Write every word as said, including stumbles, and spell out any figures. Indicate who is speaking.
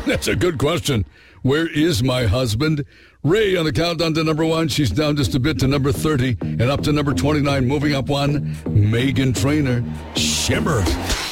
Speaker 1: That's a good question. Where is my husband? Ray on the countdown to number one. She's down just a bit to number thirty and up to number twenty-nine. Moving up one, Meghan Trainor, Shimmer.